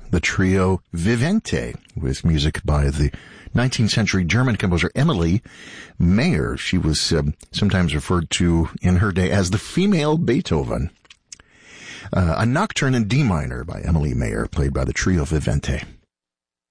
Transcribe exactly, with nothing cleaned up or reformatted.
the trio Vivente, with music by the nineteenth century German composer Emily Mayer. She was um, sometimes referred to in her day as the female Beethoven. Uh, a Nocturne in D minor by Emily Mayer, played by the trio Vivente.